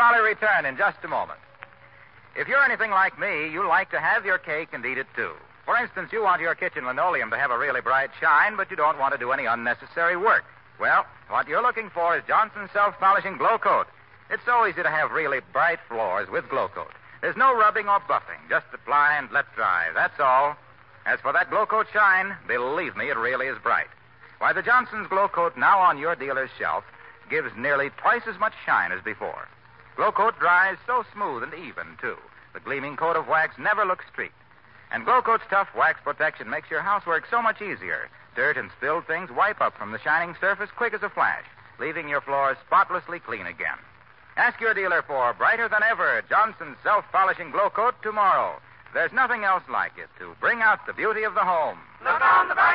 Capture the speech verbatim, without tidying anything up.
Molly return in just a moment. If you're anything like me, you like to have your cake and eat it too. For instance, you want your kitchen linoleum to have a really bright shine, but you don't want to do any unnecessary work. Well, what you're looking for is Johnson's Self-Polishing Glow Coat. It's so easy to have really bright floors with Glow Coat. There's no rubbing or buffing. Just apply and let dry. That's all. As for that Glow Coat shine, believe me, it really is bright. Why, the Johnson's Glow Coat now on your dealer's shelf gives nearly twice as much shine as before. Glow Coat dries so smooth and even, too. The gleaming coat of wax never looks streaked. And Glow Coat's tough wax protection makes your housework so much easier. Dirt and spilled things wipe up from the shining surface quick as a flash, leaving your floors spotlessly clean again. Ask your dealer for brighter than ever Johnson's Self-Polishing Glow Coat tomorrow. There's nothing else like it to bring out the beauty of the home. Look on the back